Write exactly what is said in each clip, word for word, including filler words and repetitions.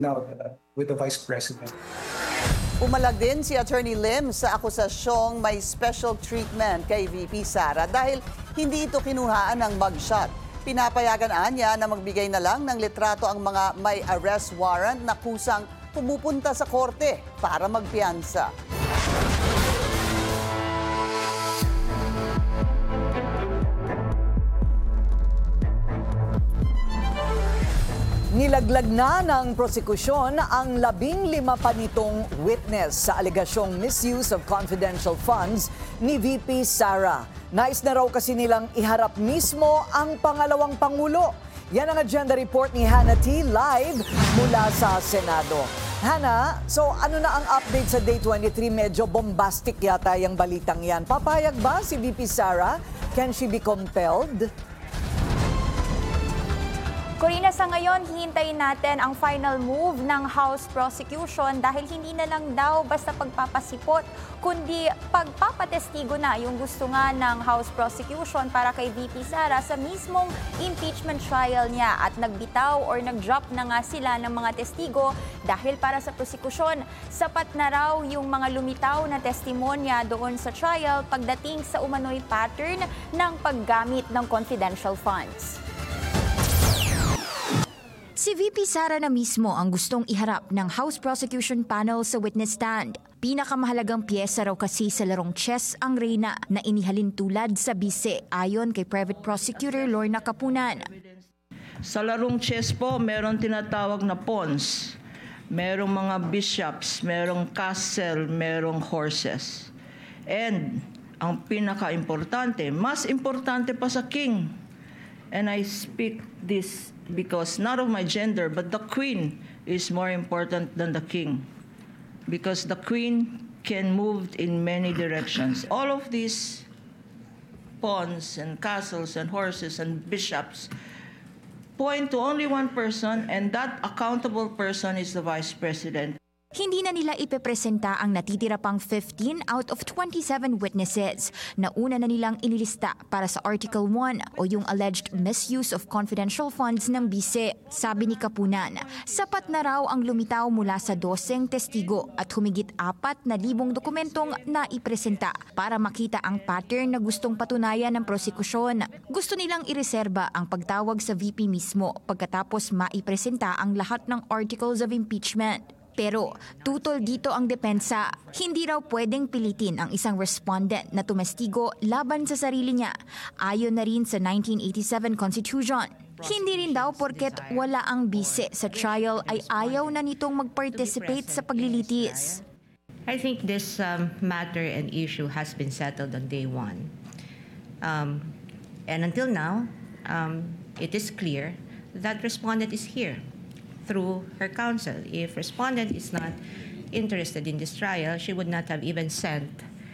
now uh, with the Vice President. Umalag din si Attorney Lim sa akusasyong may special treatment kay V P Sara dahil hindi ito kinuhaan ng mugshot. Pinapayagan niya na magbigay na lang ng litrato ang mga may arrest warrant na kusang pumupunta sa korte para magpiyansa. Nilaglag na ng prosekusyon ang labing lima pa nitong witness sa alegasyong misuse of confidential funds ni V P Sara. Nais na raw kasi nilang iharap mismo ang pangalawang Pangulo. Yan ang agenda report ni Hannah T. live mula sa Senado. Hannah, so ano na ang update sa Day twenty-three? Medyo bombastic yata yung balitang yan. Papayag ba si V P Sara? Can she be compelled? Corina, sa ngayon, hihintayin natin ang final move ng House Prosecution dahil hindi na lang daw basta pagpapasipot, kundi pagpapatestigo na yung gusto nga ng House Prosecution para kay V P Sara sa mismong impeachment trial niya. At nagbitaw or nag-drop na nga sila ng mga testigo dahil para sa prosekusyon, sapat na raw yung mga lumitaw na testimonya doon sa trial pagdating sa umano'y pattern ng paggamit ng confidential funds. Si V P Sara na mismo ang gustong iharap ng House Prosecution Panel sa witness stand. Pinakamahalagang piyesa raw kasi sa larong chess ang reyna na inihalin tulad sa bise ayon kay Private Prosecutor Lorna Capunan. Sa larong chess po, meron tinatawag na pawns, merong mga bishops, merong castle, merong horses. And ang pinaka-importante, mas importante pa sa king. And I speak this because not of my gender, but the queen is more important than the king. Because the queen can move in many directions. All of these pawns and castles and horses and bishops point to only one person, and that accountable person is the Vice President. Hindi na nila ipepresenta ang natitira pang fifteen out of twenty-seven witnesses na una na nilang inilista para sa Article one o yung alleged misuse of confidential funds ng bise. Sabi ni Capunan, sapat na raw ang lumitaw mula sa doseng testigo at humigit apat na libong dokumentong na ipresenta para makita ang pattern na gustong patunayan ng prosekusyon. Gusto nilang ireserba ang pagtawag sa V P mismo pagkatapos maipresenta ang lahat ng articles of impeachment. Pero tutol dito ang depensa, hindi raw pwedeng pilitin ang isang respondent na tumestigo laban sa sarili niya, ayon na rin sa nineteen eighty-seven Constitution. Hindi rin daw porket wala ang bise sa trial ay ayaw na nitong mag-participate sa paglilitis. I think this um, matter and issue has been settled on day one. Um, and until now, um, it is clear that respondent is here through her counsel. If respondent is not interested in this trial, she would not have even sent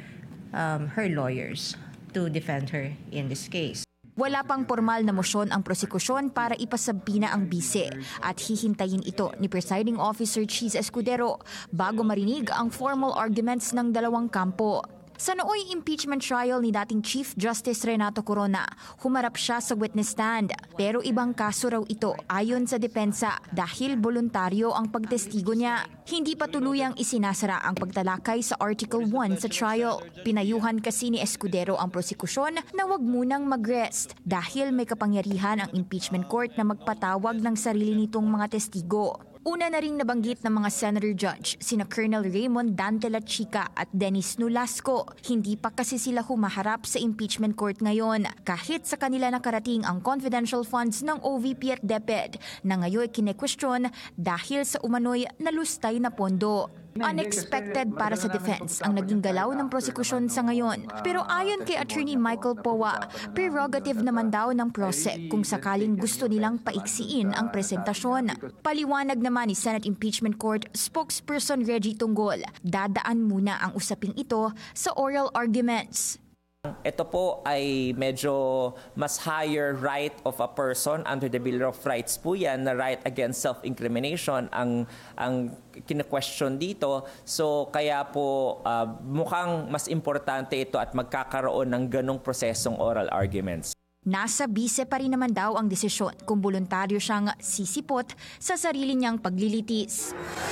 um, her lawyers to defend her in this case. Wala pang formal na mosyon ang prosekusyon para ipasabina ang bise at hihintayin ito ni Presiding Officer Cheese Escudero bago marinig ang formal arguments ng dalawang kampo. Sa nooy impeachment trial ni dating Chief Justice Renato Corona, humarap siya sa witness stand. Pero ibang kaso raw ito ayon sa depensa dahil voluntaryo ang pagtestigo niya. Hindi pa tuluyang isinasara ang pagtalakay sa Article one sa trial. Pinayuhan kasi ni Escudero ang prosekusyon na wag munang mag-rest dahil may kapangyarihan ang impeachment court na magpatawag ng sarili nitong mga testigo. Una na ring nabanggit ng mga Senator Judge, sina Colonel Raymond Dante La Chica at Dennis Nolasco. Hindi pa kasi sila humaharap sa impeachment court ngayon. Kahit sa kanila nakarating ang confidential funds ng O V P at DepEd na ngayon kine-question dahil sa umano'y nalustay na pondo. Unexpected para sa defense ang naging galaw ng prosekusyon sa ngayon. Pero ayon kay Attorney Michael Powa, prerogative naman daw ng prosek kung sakaling gusto nilang paiksiin ang presentasyon. Paliwanag naman ni Senate Impeachment Court spokesperson Reggie Tunggol, dadaan muna ang usaping ito sa oral arguments. Ito po ay medyo mas higher right of a person under the Bill of Rights po yan, na right against self-incrimination ang ang kine-question dito. So kaya po uh, mukhang mas importante ito at magkakaroon ng ganong prosesong oral arguments. Nasa bise pa rin naman daw ang desisyon kung voluntaryo siyang sisipot sa sarili niyang paglilitis.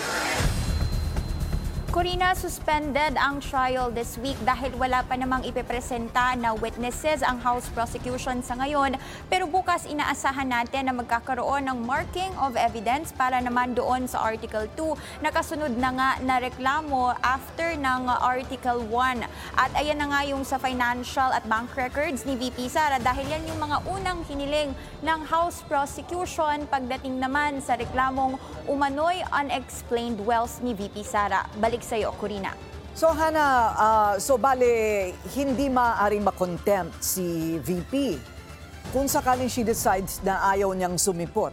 Corina, suspended ang trial this week dahil wala pa namang ipepresenta na witnesses ang House prosecution sa ngayon. Pero bukas inaasahan natin na magkakaroon ng marking of evidence para naman doon sa Article two na kasunod na nga na reklamo after ng Article one. At ayan na nga yung sa financial at bank records ni V P Sara dahil yan yung mga unang hiniling ng House prosecution pagdating naman sa reklamong umano'y unexplained wealth ni V P Sara. Balik sa iyo, Corina. So Hana, uh, so bale, hindi maaaring makontempt si V P kung sakaling she decides na ayaw niyang sumipot.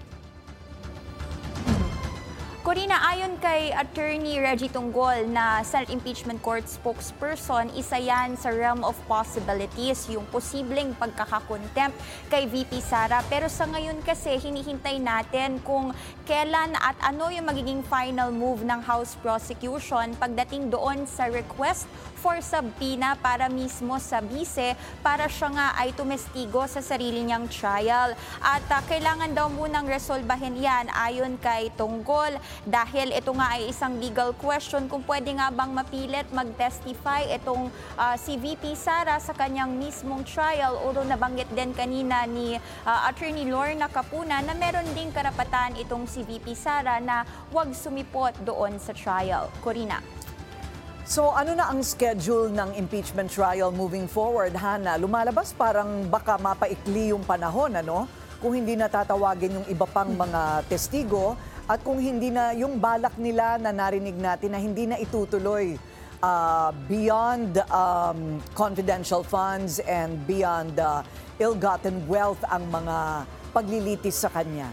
Corina, ayon kay Attorney Reggie Tunggol na Senate Impeachment Court spokesperson, isa yan sa realm of possibilities, yung posibleng pagkakakontempt kay V P Sara. Pero sa ngayon kasi, hinihintay natin kung kailan at ano yung magiging final move ng House prosecution pagdating doon sa request for subpoena para mismo sa bise para siya nga ay tumestigo sa sarili niyang trial. At uh, kailangan daw munang resolbahin yan ayon kay Tunggol dahil ito nga ay isang legal question kung pwede nga bang mapilit mag-testify itong uh, si V P Sara sa kanyang mismong trial. Although nabanggit din kanina ni uh, Attorney Lorna Capuna na meron ding karapatan itong si V P Sara na huwag sumipot doon sa trial. Corina. So ano na ang schedule ng impeachment trial moving forward, Hana? Lumalabas parang baka mapaikli yung panahon, ano? Kung hindi natatawagin yung iba pang mga testigo at kung hindi na yung balak nila na narinig natin na hindi na itutuloy uh, beyond um, confidential funds and beyond uh, ill-gotten wealth ang mga paglilitis sa kanya.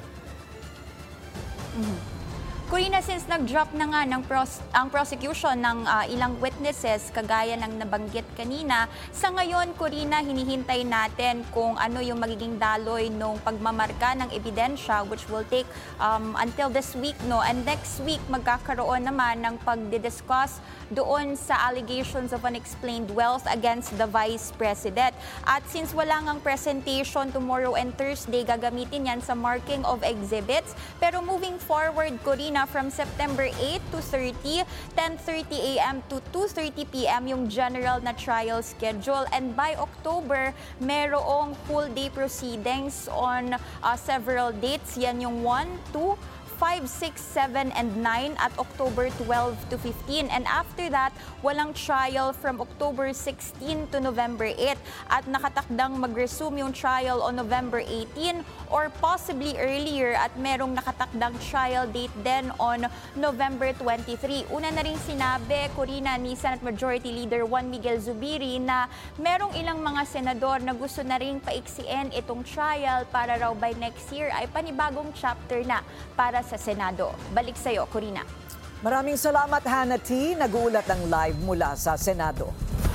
Mm-hmm. Corina, since nag-drop na nga ng pros- ang prosecution ng uh, ilang witnesses, kagaya ng nabanggit kanina, sa ngayon, Corina, hinihintay natin kung ano yung magiging daloy ng pagmamarka ng ebidensya, which will take um, until this week, no? And next week, magkakaroon naman ng pagdidiscuss doon sa allegations of unexplained wealth against the Vice President. At since wala ngang presentation tomorrow and Thursday, gagamitin yan sa marking of exhibits. Pero moving forward, Corina, from September eighth to thirty, ten thirty a m to two thirty p m yung general na trial schedule. And by October, merong full day proceedings on uh, several dates. Yan yung one, two, five, six, seven, and nine at October twelve to fifteen. And after that, walang trial from October sixteen to November eighth. At nakatakdang mag-resume yung trial on November eighteen or possibly earlier at merong nakatakdang trial date then on November twenty-three. Una na rin sinabi, Corina, ni Senate Majority Leader Juan Miguel Zubiri na merong ilang mga senador na gusto na rin paiksiin itong trial para raw by next year ay panibagong chapter na para sa Senado. Balik sa iyo, Corina. Maraming salamat, Hana T. Nag-uulat ng live mula sa Senado.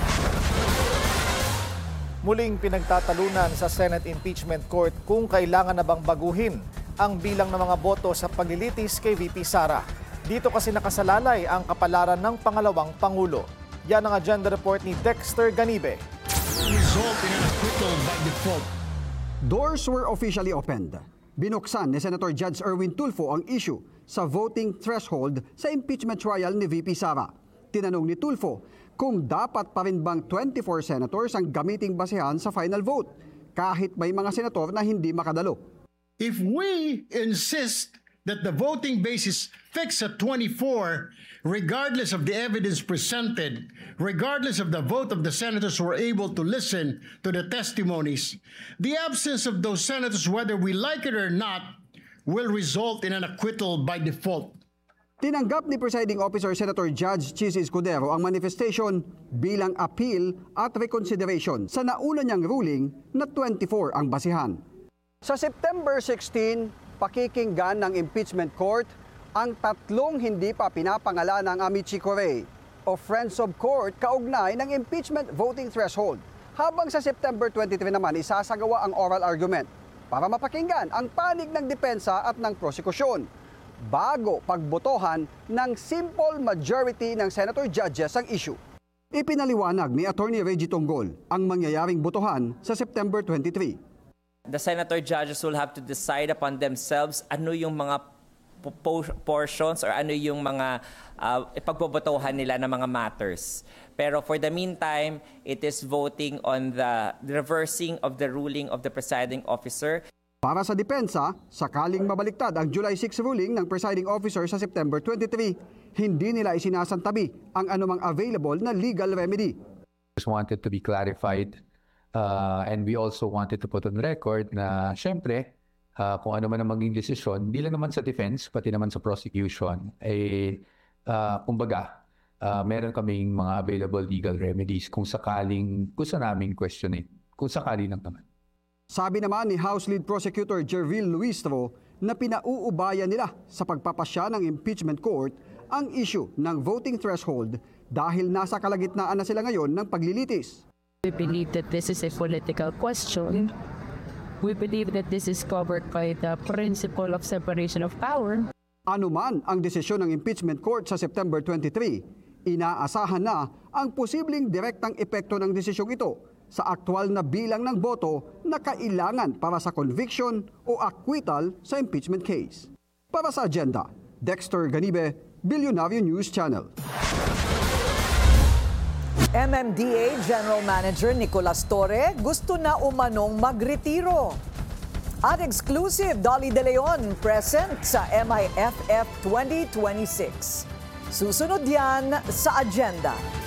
Muling pinagtatalunan sa Senate Impeachment Court kung kailangan na bang baguhin ang bilang ng mga boto sa paglilitis kay V P Sara. Dito kasi nakasalalay ang kapalaran ng pangalawang Pangulo. Yan ang agenda report ni Dexter Ganibe. Result in an acquittal by default. Doors were officially opened. Binuksan ni Senator Judge Erwin Tulfo ang issue sa voting threshold sa impeachment trial ni V P Sara. Tinanong ni Tulfo kung dapat pa rin bang twenty-four senators ang gamiting basehan sa final vote kahit may mga senator na hindi makadalo. If we insist that the voting basis fixed at twenty-four, regardless of the evidence presented, regardless of the vote of the senators who were able to listen to the testimonies, the absence of those senators, whether we like it or not, will result in an acquittal by default. Tinanggap ni Presiding Officer Senator Judge Chis Escudero ang manifestation bilang appeal at reconsideration sa nauna niyang ruling na twenty-four ang basihan. Sa September sixteen, pakikinggan ng impeachment court ang tatlong hindi pa pinapangalan ng Amici Correi o Friends of Court kaugnay ng impeachment voting threshold. Habang sa September twenty-three naman isasagawa ang oral argument para mapakinggan ang panig ng depensa at ng prosekusyon bago pagbotohan ng simple majority ng senator judges ang issue. Ipinaliwanag ni Attorney Reggie Tonggol ang mangyayaring botohan sa September twenty-three. The senator judges will have to decide upon themselves ano yung mga po- portions or ano yung mga uh, ipagbobotohan nila ng mga matters. Pero for the meantime, it is voting on the reversing of the ruling of the presiding officer. Para sa depensa, sakaling mabaliktad ang July sixth ruling ng presiding officer sa September twenty-three, hindi nila isinasantabi ang anumang available na legal remedy. Just wanted to be clarified uh, and we also wanted to put on record na syempre uh, kung ano man ang maging desisyon, hindi lang naman sa defense, pati naman sa prosecution, eh, uh, kumbaga, uh, meron kaming mga available legal remedies kung sakaling gusto namin questionin, kung sakali lang naman. Sabi naman ni House Lead Prosecutor Jervil Luistro na pinauubayan nila sa pagpapasya ng impeachment court ang issue ng voting threshold dahil nasa kalagitnaan na sila ngayon ng paglilitis. We believe that this is a political question. We believe that this is covered by the principle of separation of power. Ano man ang desisyon ng impeachment court sa September twenty-three, inaasahan na ang posibleng direktang epekto ng desisyong ito sa aktwal na bilang ng boto na kailangan para sa conviction o acquittal sa impeachment case. Para sa agenda, Dexter Ganibe, Billionario News Channel. M M D A General Manager Nicolas Torre gusto na umanong magretiro. At exclusive, Dolly De Leon present sa M I F F twenty twenty-six. Susunod yan sa agenda.